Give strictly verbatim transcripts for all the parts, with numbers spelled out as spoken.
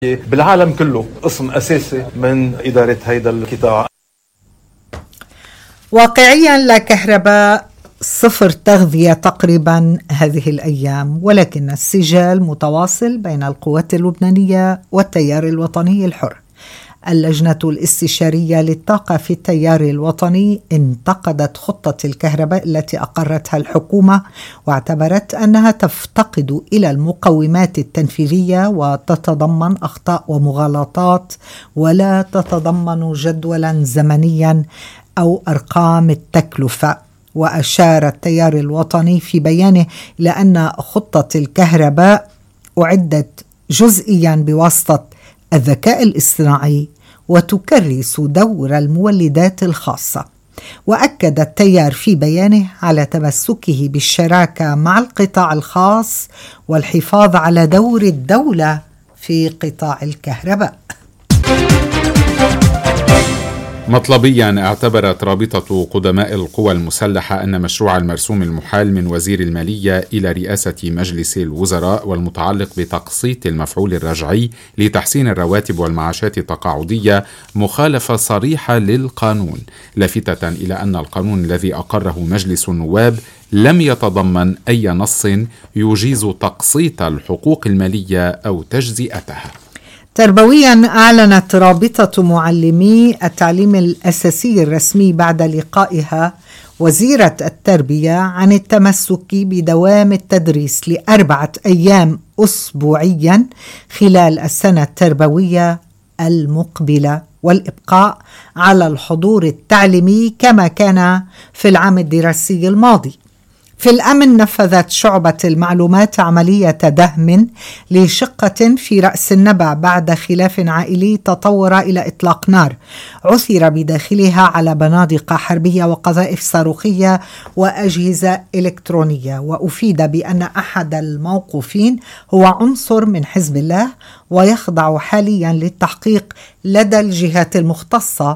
بالعالم كله قسم أساسي من إدارة هيدا القطاع. واقعيا لا كهرباء، صفر تغذية تقريبا هذه الأيام، ولكن السجال متواصل بين القوات اللبنانية والتيار الوطني الحر. اللجنة الاستشارية للطاقة في التيار الوطني انتقدت خطة الكهرباء التي أقرتها الحكومة، واعتبرت أنها تفتقد إلى المقومات التنفيذية وتتضمن أخطاء ومغالطات، ولا تتضمن جدولا زمنيا أو أرقام التكلفة. وأشار التيار الوطني في بيانه إلى أن خطة الكهرباء أعدت جزئيا بواسطة الذكاء الاصطناعي وتكرس دور المولدات الخاصة. وأكد التيار في بيانه على تمسكه بالشراكة مع القطاع الخاص والحفاظ على دور الدولة في قطاع الكهرباء. مطلبيا اعتبرت رابطة قدماء القوى المسلحة أن مشروع المرسوم المحال من وزير المالية إلى رئاسة مجلس الوزراء والمتعلق بتقسيط المفعول الرجعي لتحسين الرواتب والمعاشات التقاعدية مخالفة صريحة للقانون، لافتة إلى أن القانون الذي أقره مجلس النواب لم يتضمن أي نص يجيز تقسيط الحقوق المالية أو تجزئتها. تربويا، أعلنت رابطة معلمي التعليم الأساسي الرسمي بعد لقائها وزيرة التربية عن التمسك بدوام التدريس لأربعة أيام أسبوعيا خلال السنة التربوية المقبلة، والإبقاء على الحضور التعليمي كما كان في العام الدراسي الماضي. في الأمن، نفذت شعبة المعلومات عملية دهم لشقة في رأس النبع بعد خلاف عائلي تطور إلى إطلاق نار عثر بداخلها على بنادق حربية وقذائف صاروخية وأجهزة إلكترونية. وأفيد بأن أحد الموقوفين هو عنصر من حزب الله، ويخضع حاليا للتحقيق لدى الجهات المختصة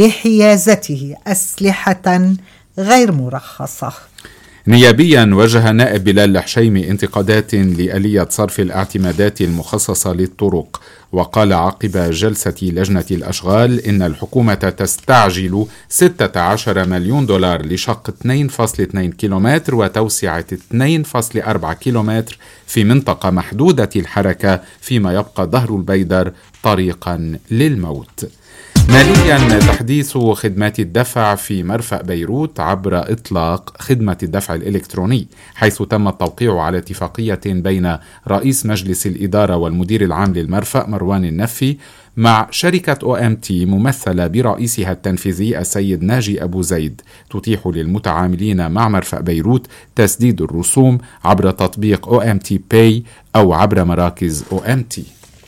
لحيازته أسلحة غير مرخصة. نيابيا، وجه نائب بلال الحشيمي انتقادات لآلية صرف الاعتمادات المخصصة للطرق، وقال عقب جلسة لجنة الأشغال إن الحكومة تستعجل ستة عشر مليون دولار لشق اثنين فاصلة اثنين كيلومتر وتوسعة اثنين فاصلة أربعة كيلومتر في منطقة محدودة الحركة، فيما يبقى ظهر البيدر طريقا للموت. ماليا، تحديث خدمات الدفع في مرفأ بيروت عبر إطلاق خدمة الدفع الإلكتروني، حيث تم التوقيع على اتفاقية بين رئيس مجلس الإدارة والمدير العام للمرفأ مروان النفي مع شركة أو إم تي ممثلة برئيسها التنفيذي السيد ناجي أبو زيد، تتيح للمتعاملين مع مرفأ بيروت تسديد الرسوم عبر تطبيق أو إم تي باي أو عبر مراكز أو إم تي.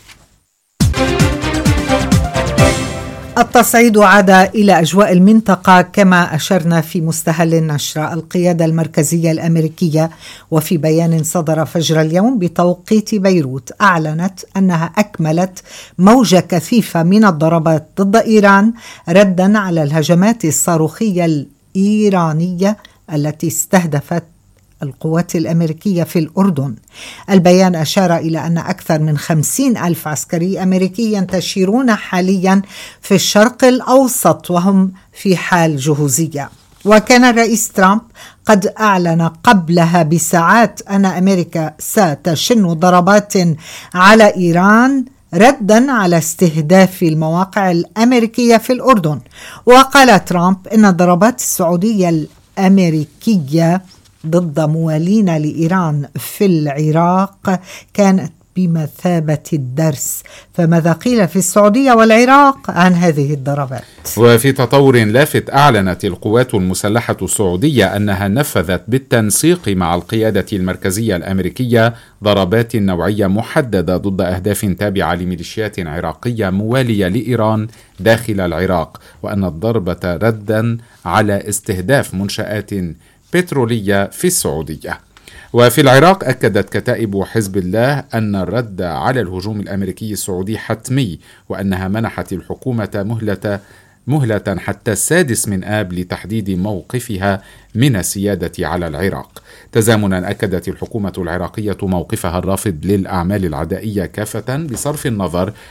التصعيد عاد إلى أجواء المنطقة كما أشرنا في مستهل النشرة. القيادة المركزية الأمريكية وفي بيان صدر فجر اليوم بتوقيت بيروت أعلنت أنها أكملت موجة كثيفة من الضربات ضد إيران ردا على الهجمات الصاروخية الإيرانية التي استهدفت القوات الأمريكية في الأردن. البيان أشار إلى أن أكثر من خمسين ألف عسكري أمريكي ينتشرون حاليا في الشرق الأوسط وهم في حال جهوزية. وكان الرئيس ترامب قد أعلن قبلها بساعات أن أمريكا ستشن ضربات على إيران ردا على استهداف المواقع الأمريكية في الأردن. وقال ترامب إن الضربات السعودية الأمريكية ضد موالين لإيران في العراق كانت بمثابة الدرس. فماذا قيل في السعودية والعراق عن هذه الضربات؟ وفي تطور لافت، أعلنت القوات المسلحة السعودية أنها نفذت بالتنسيق مع القيادة المركزية الأمريكية ضربات نوعية محددة ضد أهداف تابعة لميليشيات عراقية موالية لإيران داخل العراق، وأن الضربة ردا على استهداف منشآت بترولية في السعودية. وفي العراق، أكدت كتائب حزب الله أن الرد على الهجوم الأمريكي السعودي حتمي، وأنها منحت الحكومة مهلة مهلة حتى السادس من آب لتحديد موقفها من السيادة على العراق. تزامنا أكدت الحكومة العراقية موقفها الرافض للأعمال العدائية كافة بصرف النظر